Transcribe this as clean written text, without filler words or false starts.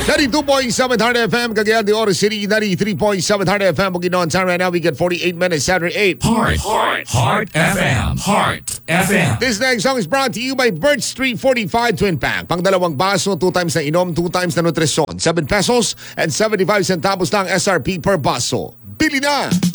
92.7 Heart FM, Cagayan de Oro City, 93.7 Heart FM, Bukidnon. Time right now, we get 48 minutes, Saturday 8. Heart FM. Heart FM. This next song is brought to you by Birch Street 45 Twin Pack. Pang dalawang baso, 2 times na inom, 2 times na nutrisyon. 7 pesos and 75 centavos lang SRP per baso. Bili na!